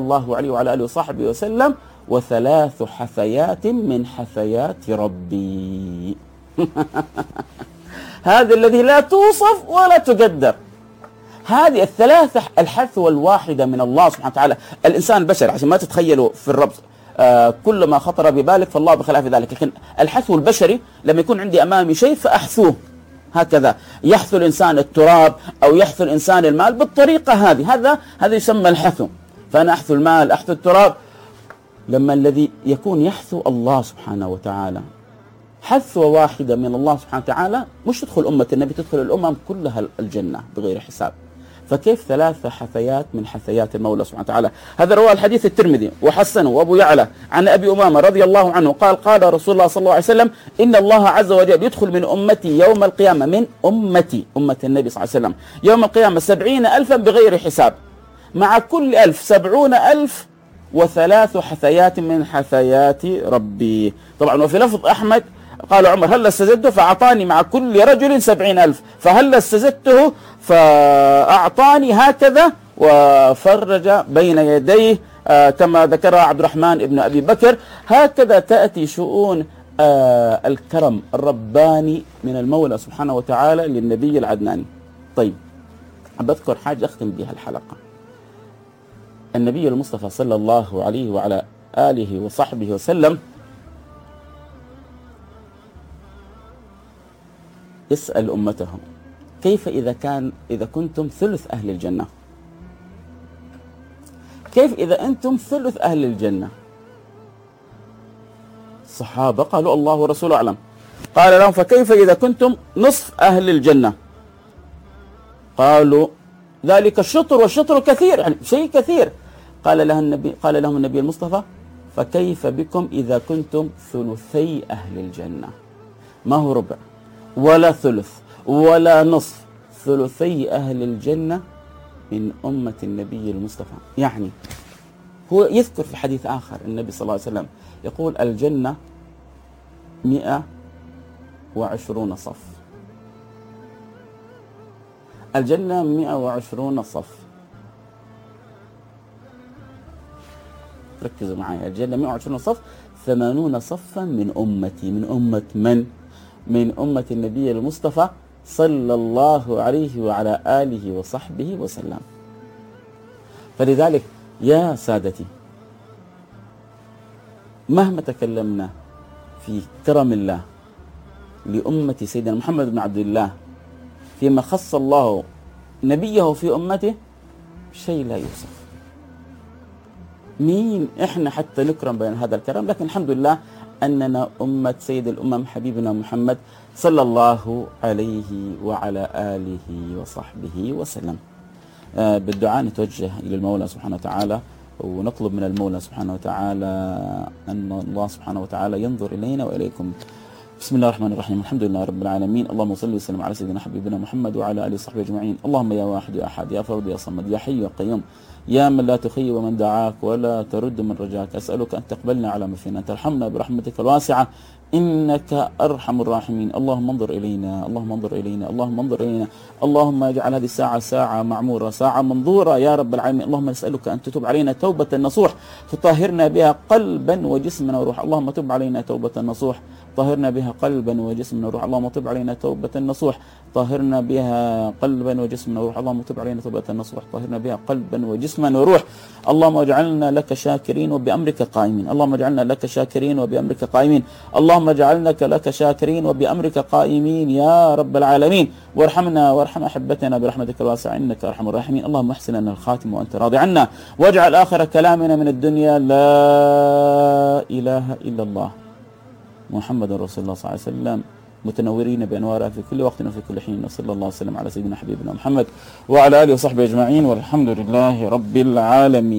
الله عليه وعلى آله وصحبه وسلم: وثلاث حثيات من حثيات ربي. هذا الذي لا توصف ولا تقدر. هذه الثلاثة الحثوة الواحدة من الله سبحانه وتعالى. الإنسان البشري عشان ما تتخيلوا في الرب كل ما خطر ببالك فالله بخلاف ذلك، لكن الحثو البشري لما يكون عندي أمامي شيء فأحثوه هكذا. يحثو الإنسان التراب أو يحثو الإنسان المال بالطريقة هذه، هذا يسمى الحثو. فأنا أحثو المال، أحثو التراب. لما الذي يكون يحثو الله سبحانه وتعالى حثوة واحدة من الله سبحانه وتعالى، مش تدخل أمة النبي، تدخل الأمم كلها الجنة بغير حساب. فكيف ثلاث حثيات من حثيات المولى سبحانه وتعالى؟ هذا رواه الحديث الترمذي وحسنه وأبو يعلى عن أبي أمامة رضي الله عنه قال: قال رسول الله صلى الله عليه وسلم: إن الله عز وجل يدخل من أمتي يوم القيامة، من أمتي أمة النبي صلى الله عليه وسلم، يوم القيامة 70,000 بغير حساب، مع كل 1000 70,000 وثلاث حثيات من حثيات ربي. طبعا وفي لفظ أحمد قال عمر: هل استزدته فأعطاني مع كل رجل 70,000، فهل استزدته فأعطاني هكذا، وفرج بين يديه كما ذكرها عبد الرحمن ابن أبي بكر. هكذا تأتي شؤون الكرم الرباني من المولى سبحانه وتعالى للنبي العدناني. طيب، بذكر حاجة أختم بها الحلقة. النبي المصطفى صلى الله عليه وعلى آله وصحبه وسلم يسأل أمته: كيف إذا كنتم ثلث أهل الجنة؟ كيف إذا أنتم ثلث أهل الجنة؟ الصحابة قالوا: الله ورسوله أعلم. قال لهم: فكيف إذا كنتم نصف أهل الجنة؟ قالوا: ذلك الشطر، والشطر كثير، يعني شيء كثير. قال لهم النبي المصطفى: فكيف بكم إذا كنتم ثلثي أهل الجنة؟ ما هو ربع ولا ثلث ولا نصف، ثلثي أهل الجنة من أمة النبي المصطفى. يعني هو يذكر في حديث آخر النبي صلى الله عليه وسلم يقول: الجنة 120 صف، الجنة 120 صف. ركزوا معي، الجنة 120 صف، 80 صفا من أمتي. من أمة من؟ من أمة النبي المصطفى صلى الله عليه وعلى آله وصحبه وسلم. فلذلك يا سادتي، مهما تكلمنا في كرم الله لأمة سيدنا محمد بن عبد الله فيما خص الله نبيه في أمته، شيء لا يوصف. مين إحنا حتى نكرم بين هذا الكرم؟ لكن الحمد لله أننا أمة سيد الأمم حبيبنا محمد صلى الله عليه وعلى آله وصحبه وسلم. بالدعاء نتوجه إلى المولى سبحانه وتعالى، ونطلب من المولى سبحانه وتعالى أن الله سبحانه وتعالى ينظر إلينا وإليكم. بسم الله الرحمن الرحيم، الحمد لله رب العالمين، اللهم صل وسلم على سيدنا حبيبنا محمد وعلى آله وصحبه أجمعين. اللهم يا واحد يا أحد يا فرد يا صمد يا حي يا قيوم، يا من لا تخيب من دعاك ولا ترد من رجاك، أسألك أن تقبلنا على ما فينا، ترحمنا برحمتك الواسعة إنك أرحم الراحمين. اللهم انظر إلينا، اللهم انظر إلينا، اللهم انظر إلينا، اللهم اجعل هذه الساعة ساعة معمورة، ساعة منظورة يا رب العالمين. اللهم نسألك أن تتوب علينا توبة نصوح تطهرنا بها قلبا وجسما وروح. اللهم تب علينا توبة نصوح طهرنا بها قلبا وجسما وروح. اللهم تب علينا توبة نصوح طهرنا بها قلبا وجسما وروح. اللهم تب علينا توبة نصوح طهرنا بها قلبا وجسما وروح. اللهم اجعلنا لك شاكرين وبأمرك قائمين. اللهم اجعلنا لك شاكرين وبأمرك قائمين. اللهم اجعلنا لك شاكرين وبأمرك قائمين يا رب العالمين. وارحمنا وارحم أحبتنا برحمتك الواسعة إنك أرحم الراحمين. اللهم احسن لنا الخاتم وأنت راضي عنا، واجعل آخر كلامنا من الدنيا لا إله إلا الله محمد رسول الله صلى الله عليه وسلم، متنورين بأنوارها في كل وقت وفي كل حين. وصلى الله وسلم على سيدنا حبيبنا محمد وعلى آله وصحبه أجمعين، والحمد لله رب العالمين.